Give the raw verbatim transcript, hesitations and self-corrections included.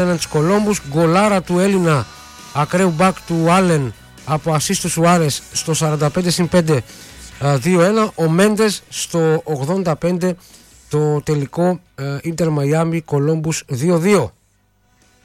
της Κολόμπους. Γκολάρα του Έλληνα ακραίου μπακ του Άλεν από assist του Σουάρες στο σαράντα πέντε συν πέντε, δύο ένα. Ο Μέντες στο ογδόντα πέντε το τελικό Ίντερ Μαϊάμι Κολόμπους δύο δύο.